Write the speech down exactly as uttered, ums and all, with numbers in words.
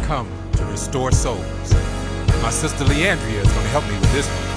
come to restore souls. My sister Leandria is going to help me with this one.